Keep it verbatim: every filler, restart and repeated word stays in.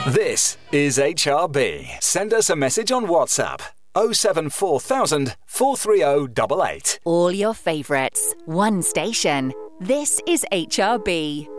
This is H R B. Send us a message on WhatsApp. oh seven four thousand, four three oh eight eight. All your favourites, one station. This is H R B.